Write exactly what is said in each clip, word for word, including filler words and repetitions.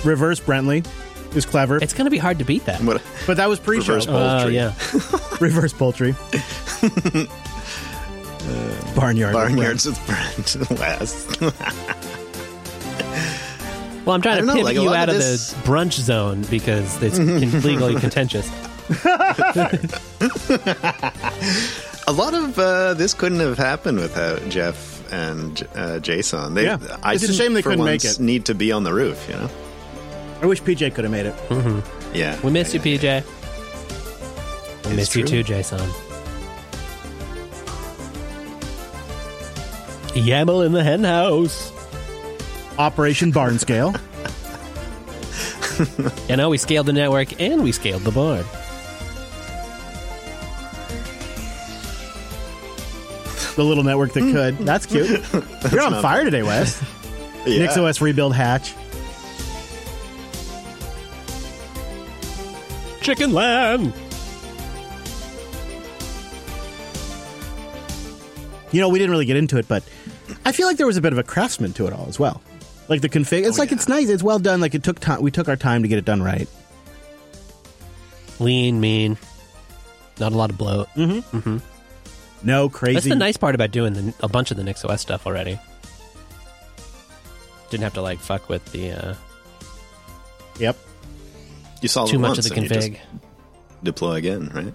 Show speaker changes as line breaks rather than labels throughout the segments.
Reverse Brentley is clever.
It's going to be hard to beat that.
What,
But that was pre-show.
Reverse poultry.
Uh, yeah.
Reverse poultry. Barnyard.
Barnyards with Brent West.
Well, I'm trying
I
to
don't know,
pivot
like, a
you
lot
out
of
of
this-
the brunch zone because it's legally contentious.
A lot of uh, this couldn't have happened without Jeff and uh, Jason. They,
Yeah.
I
It's a
didn't
shame they
for
couldn't make
once
it.
Need to be on the roof, you know?
I wish P J could have made it.
Yeah.
We miss you, P J. We
It's
miss you
true.
too, Jason. Yaml in the hen house.
Operation Barn Scale.
You know, we scaled the network and we scaled the barn.
The little network that could. That's cute. You're on fire today, Wes.
Yeah.
NixOS rebuild hatch.
Chicken land.
You know, we didn't really get into it, but I feel like there was a bit of a craftsman to it all as well. Like the config, it's
Oh,
like
yeah.
it's nice, it's well done. Like it took time. We took our time to get it done right.
Lean, mean. Not a lot of bloat.
No crazy.
That's the nice part about doing the, a bunch of the NixOS stuff already. Didn't have to like fuck with the uh,
Yep.
You solve
too
it
much
once
of the
and you just
config.
deploy again, right?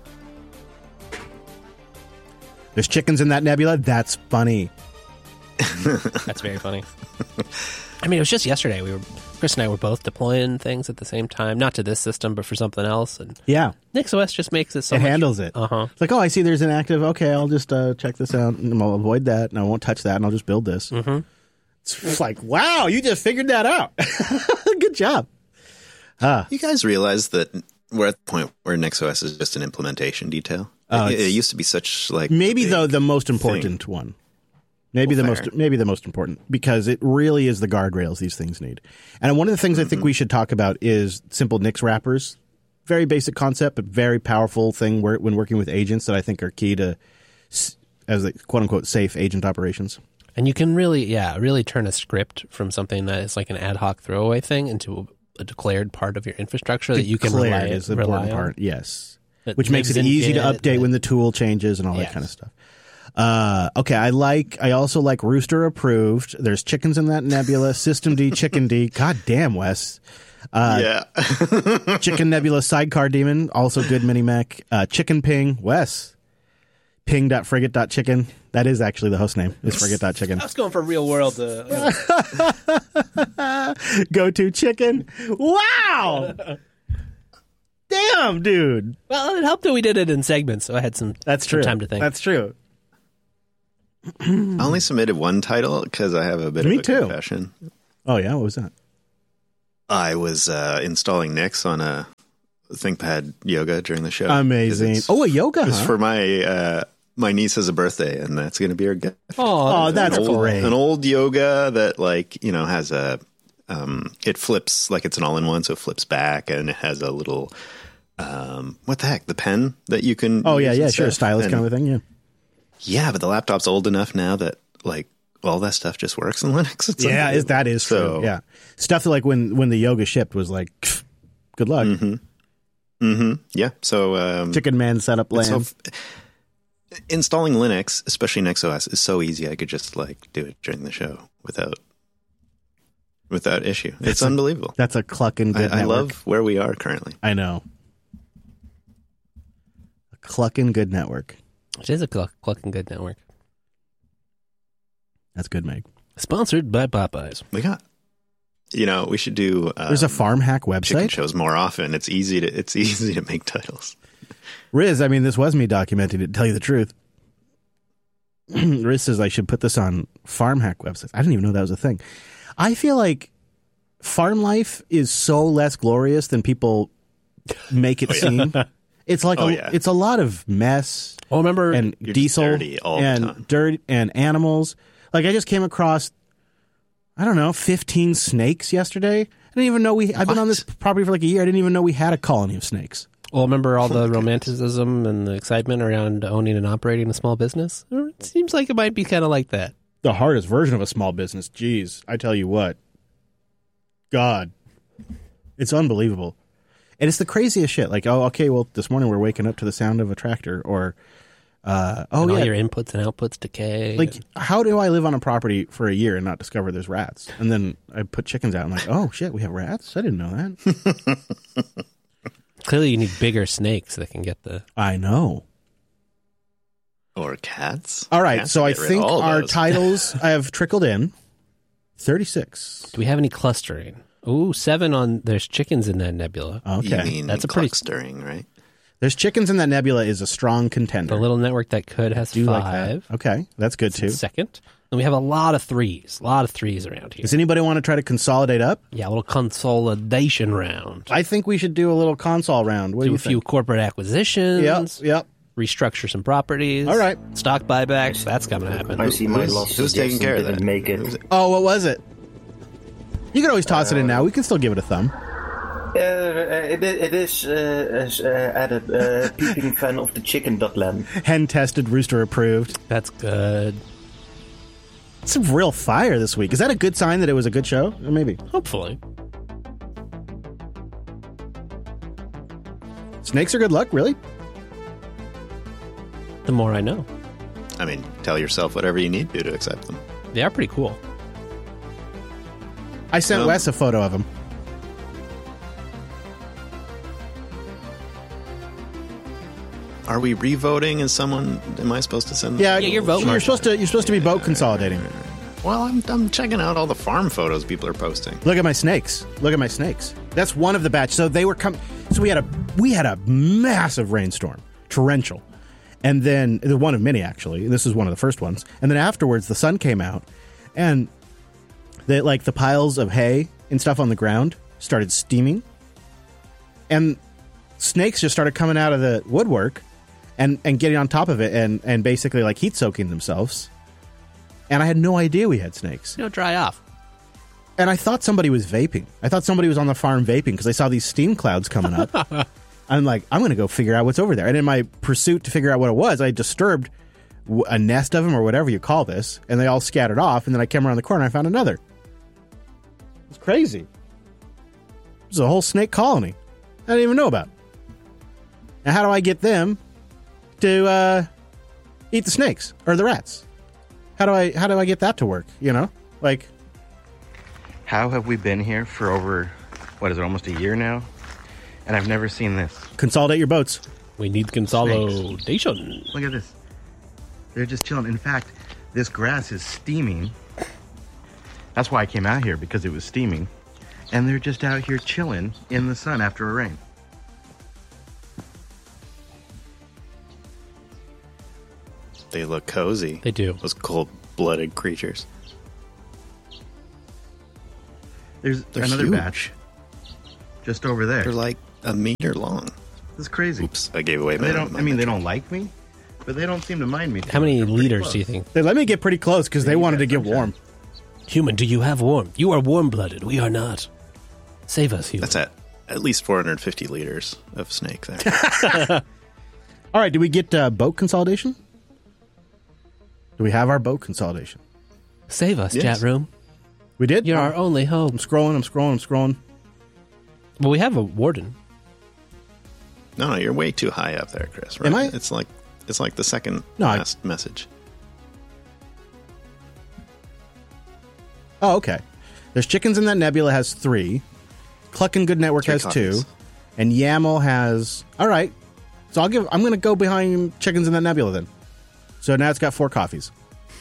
There's chickens in that nebula. That's funny.
That's very funny. I mean, it was just yesterday. We were Chris and I were both deploying things at the same time, not to this system, but for something else. And
Yeah.
NixOS just makes it so
It
much,
handles it.
Uh huh.
It's like, oh, I see there's an active. Okay, I'll just uh, check this out and I'll avoid that and I won't touch that and I'll just build this. Mm-hmm. It's like, wow, you just figured that out. Good job.
You guys realize that we're at the point where NixOS is just an implementation detail?
Oh,
it,
it's-
it used to be such like
Maybe
big
though the most
thing.
important one. Maybe
Well,
the
fair.
most maybe the most important because it really is the guardrails these things need. And one of the things I think we should talk about is simple Nix wrappers. Very basic concept, but very powerful thing where, when working with agents that I think are key to s- as a quote unquote safe agent operations.
And you can really, yeah, really turn a script from something that is like an ad hoc throwaway thing into a, a declared part of your infrastructure that you can rely,
Declared is the
rely
important
on.
part. Yes.
That
Which makes
lives
it
in
easy to
Git,
update
that-
when the tool changes and all that
Yes.
kind of stuff. Uh, okay, I like. I also like Rooster approved. There's chickens in that nebula. System D, Chicken D. God damn, Wes. Uh,
Yeah.
Chicken Nebula Sidecar Daemon, also good mini mech. Uh, Chicken Ping, Wes. Ping.frigate.chicken. That is actually the host name. Is frigate.chicken.
I was going for real world. Uh,
Go to chicken. Wow. Damn, dude.
well, it helped that we did it in segments, so I had some,
That's
some
true.
time to think.
That's true.
I only submitted one title because I have a bit
Me
of a
too.
confession.
Oh, yeah? What was that?
I was uh, installing Nix on a ThinkPad Yoga during the show.
Amazing.
It's,
Oh, a yoga,
it was
huh?
for my uh, my niece has a birthday, and that's going to be her gift.
oh,
Oh, that's
an old,
great.
An old yoga that, like, you know, has a um, it flips like it's an all-in-one, so it flips back, and it has a little um, what the heck, the pen that you can.
Oh, yeah,
use
yeah,
and
sure.
stuff.
Stylus
And-
kind of a thing, yeah.
Yeah, but the laptop's old enough now that like all that stuff just works in Linux. It's
Yeah, is,
unbelievable.
that is true.
So-
Yeah. Stuff that, like, when, when the yoga shipped was like, pff, good luck.
Mm-hmm. Yeah. So um,
Chicken Man setup
so
land.
f- installing Linux, especially NixOS, is so easy. I could just like do it during the show without without issue. It's
a-
unbelievable.
That's a clucking good
I, I
network.
love where we are currently.
I know. A clucking good network.
it is a cluck, clucking good network.
That's good, Meg.
Sponsored by Popeyes.
We got. You know, we should do. Um,
There's a farm hack
chicken
website.
shows more often. It's easy to. It's easy to make titles.
Riz, I mean, this was me documenting it, to tell you the truth. Riz says I should put this on farm hack websites. I didn't even know that was a thing. I feel like farm life is so less glorious than people make it seem. It's like
Oh,
a,
yeah.
it's a lot of mess
Oh, remember?
and
You're just
diesel
dirty all the
and
time.
dirt and animals. Like I just came across, I don't know, fifteen snakes yesterday. I didn't even know we. I've been on this property for like a year. I didn't even know we had a colony of snakes.
well, remember all the romanticism and the excitement around owning and operating a small business? It seems like it might be kind of like that.
The hardest version of a small business. Jeez, I tell you what. God, It's unbelievable. And it's the craziest shit. Like, oh, okay, well, this morning we're waking up to the sound of a tractor, or uh, oh
and
yeah,
all your inputs and outputs decay.
like how do I live on a property for a year and not discover there's rats? And then I put chickens out. And I'm like, oh shit, we have rats. I didn't know that.
Clearly, you need bigger snakes that can get the.
I know.
Or cats.
All right,
Cats
so I
get rid of
think
all
our
those.
titles have trickled in. thirty-six.
Do we have any clustering? Ooh, seven on. There's chickens in that nebula.
Okay,
You mean
That's a pretty-
clustering, right?
there's chickens in that nebula is a strong contender.
The little network that could has
Do you like
five.
that? Okay, that's good too.
Second, and we have a lot of threes. A lot of threes around here.
Does anybody want to try to consolidate up?
Yeah, a little consolidation round.
I think we should do a little console round. What do,
Do
you
a few
think?
corporate acquisitions.
Yep, yep.
Restructure some properties.
All right.
Stock buybacks. That's going to happen.
I see my
Who's-
last
who's taking
suggestion
care of
didn't
that?
make it.
Who's it?
Oh, what was it? You can always toss it in now. We can still give it a thumb.
Uh, it, it is uh, as, uh, added uh, peeping fan of the chicken dot land.
Hen tested, rooster approved.
That's good.
Some real fire this week. Is that a good sign that it was a good show? Or maybe.
Hopefully.
Snakes are good luck, really?
The more I know.
I mean, tell yourself whatever you need to to accept them.
They are pretty cool.
I sent
Um,
Wes a photo of him.
Are we re-voting? Is someone? Am I supposed to send? them?
Yeah,
Yeah, you're voting.
You're supposed to. You're supposed to be boat consolidating.
Well, I'm I'm checking out all the farm photos people are posting.
Look at my snakes. Look at my snakes. That's one of the batch. So they were coming. So we had a we had a massive rainstorm, torrential, and then the one of many actually. This is one of the first ones. And then afterwards, the sun came out, and the like the piles of hay and stuff on the ground started steaming, and snakes just started coming out of the woodwork, and and getting on top of it, and and basically like heat soaking themselves. And I had no idea we had snakes.
You know, dry off.
And I thought somebody was vaping. I thought somebody was on the farm vaping because I saw these steam clouds coming up. I'm like, I'm going to go figure out what's over there. And in my pursuit to figure out what it was, I disturbed w- a nest of them or whatever you call this, and they all scattered off. And then I came around the corner and I found another. It's crazy. There's a whole snake colony I didn't even know about. Now, how do I get them to uh, eat the snakes or the rats? How do I how do I get that to work? You know, like.
How have we been here for over, what is it, almost a year now? And I've never seen this.
Consolidate your boats.
We need consolidation.
Look at this. They're just chilling. In fact, this grass is steaming. That's why I came out here, because it was steaming. And they're just out here chilling in the sun after a rain.
They look cozy.
They do.
Those cold-blooded creatures.
There's
They're
another
huge.
batch just over there.
They're like a meter long.
This is crazy.
Oops, I gave away
They
my.
don't.
my
I mean, they
metric.
don't like me, but they don't seem to mind me.
How many
They're pretty
liters
close.
do you think?
They let me get pretty close because they
You
wanted
got
to get
sunshine.
warm.
Human, do you have warmth? You are warm-blooded. We are not. Save us, human.
That's at at least four hundred fifty liters of snake there.
All right, do we get uh, boat consolidation? Do we have our boat consolidation?
Save us,
Yes.
chat room.
We did?
You're our only
I'm
hope.
scrolling, I'm scrolling, I'm scrolling.
Well, we have a warden.
no, no, you're way too high up there, Chris. Right?
Am I?
It's like it's like the second
No, I-
last message.
Oh, okay. There's Chickens in that Nebula has three. Cluckin' Good Network
Three
has
copies.
two. And YAML has... All right. So I'll give... I'm going to go behind Chickens in that Nebula then. So now it's got four coffees.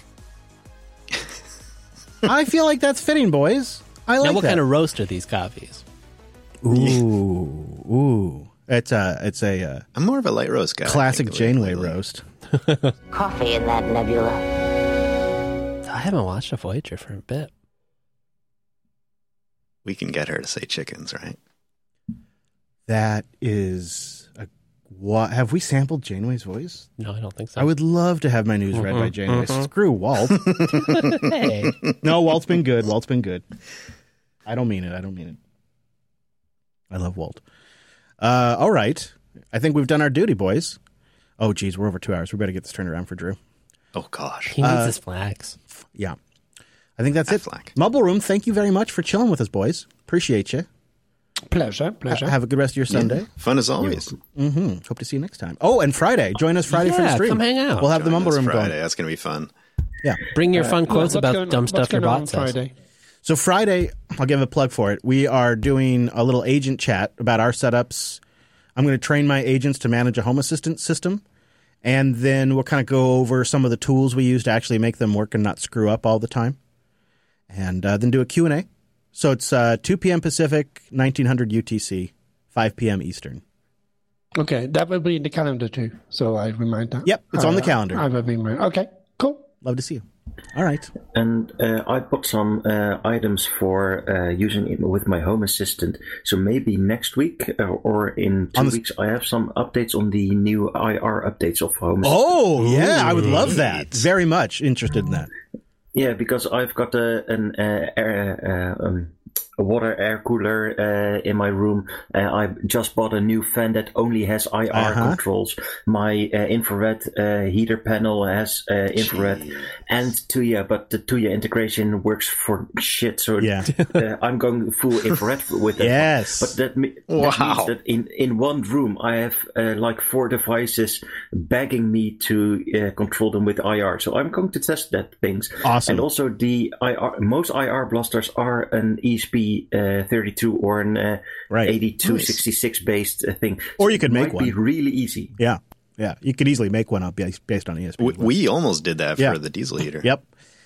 I feel like that's fitting, boys. I like
now, what
that.
kind of roast are these coffees?
Ooh, ooh. It's a, it's a uh,
I'm more of a light roast guy. I
classic
think,
Janeway
lately.
roast.
Coffee in that nebula.
I haven't watched a Voyager for a bit.
We can get her to say chickens, right?
That is a what? Have we sampled Janeway's voice?
No, I don't think so.
I would love to have my news read by Janeway. Screw Walt.
Hey.
No, Walt's been good. Walt's been good. I don't mean it. I don't mean it. I love Walt. Uh, all right. I think we've done our duty, boys. Oh, geez, we're over two hours. We better get this turned around for Drew.
Oh gosh.
He needs
Uh,
his flags.
Yeah. I think that's it.
Affleck.
Mumble Room, thank you very much for chilling with us, boys. Appreciate you.
Pleasure, pleasure.
Have a good rest of your Sunday.
Fun as always.
Mm-hmm. Hope to see you next time. Oh, and Friday. Join us Friday for the
Yeah,
stream.
come hang out.
We'll have the
Join
Mumble
us
Room
Friday.
going.
That's going to be fun.
Yeah.
Bring your fun quotes
What's
about
going on-
dumb
what's
stuff your
going on
bot says.
Friday?
So Friday, I'll give a plug for it. We are doing a little agent chat about our setups. I'm going to train my agents to manage a Home Assistant system. And then we'll kind of go over some of the tools we use to actually make them work and not screw up all the time. And uh, then do a Q and A. So it's uh, two p.m. Pacific, nineteen hundred U T C, five p.m. Eastern.
Okay, that will be in the calendar too. So I remind that.
Yep, it's on the
Uh,
calendar.
I will be reminded. Okay, cool.
Love to see you. All right.
And uh, I bought some uh, items for uh, using it with my Home Assistant. So maybe next week uh, or in two
On the-
weeks, I have some updates on the new I R updates of Home Assistant.
Oh, yeah, I would love that. Very much interested in that.
Yeah, because I've got a, an uh, air, uh, um, a water air cooler uh, in my room. Uh, I just bought a new fan that only has I R
Uh-huh.
controls. My uh, infrared uh, heater panel has uh, infrared and Tuya, but the Tuya integration works for shit. So
Yeah.
uh, I'm going full infrared with that.
Yes.
But that, me- that
Wow.
means that in, in one room I have uh, like four devices begging me to uh, control them with I R. So I'm going to test that things.
Awesome.
And also the I R, most I R blasters are an E S P uh, thirty-two or an uh,
Right.
eighty-two sixty-six based uh, thing.
Or you could
it
make
might be
one.
really easy.
Yeah. Yeah. You could easily make one up based based on E S P.
We, we almost did that
Yeah.
for the diesel heater.
Yep.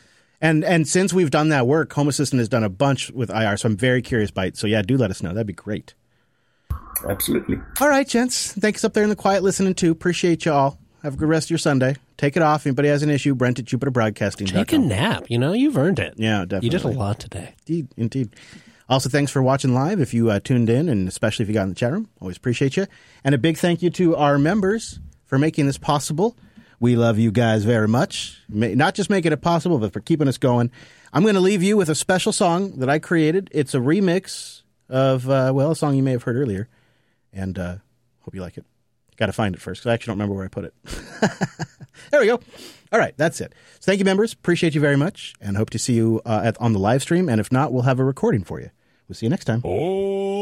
And and since we've done that work, Home Assistant has done a bunch with I R, so I'm very curious by it. So yeah, do let us know. That'd be great.
Absolutely.
All right, gents. Thanks up there in the quiet listening too. Appreciate you all. Have a good rest of your Sunday. Take it off. Anybody has an issue, Brent at Jupiter Broadcasting.
Take a nap. You know, you've earned it.
Yeah, definitely.
You did a lot today.
Indeed, indeed. Also, thanks for watching live. If you uh, tuned in, and especially if you got in the chat room, always appreciate you. And a big thank you to our members for making this possible. We love you guys very much. Ma- Not just making it possible, but for keeping us going. I'm going to leave you with a special song that I created. It's a remix of, uh, well, a song you may have heard earlier. And uh, hope you like it. Got to find it first, because I actually don't remember where I put it. There we go. All right, that's it. So thank you, members. Appreciate you very much, and hope to see you uh, at, on the live stream. And if not, we'll have a recording for you. We'll see you next time.
Oh.